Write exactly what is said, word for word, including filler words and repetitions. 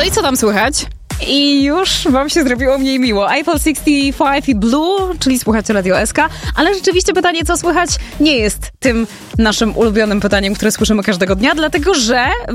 i co tam słychać? I już wam się zrobiło mniej miło. Eiffel sześćdziesiąt pięć i Blue, czyli słuchacie Radio S K, ale rzeczywiście pytanie, co słychać, nie jest tym naszym ulubionym pytaniem, które słyszymy każdego dnia, dlatego że